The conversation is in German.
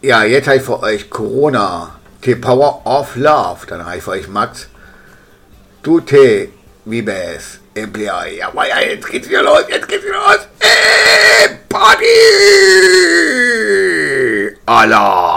Ja, jetzt habe ich für euch Corona, The Power of Love. Dann habe ich für euch Max, Du Te Vibes, Employee. Ja, jetzt geht's wieder los, Party! Allah!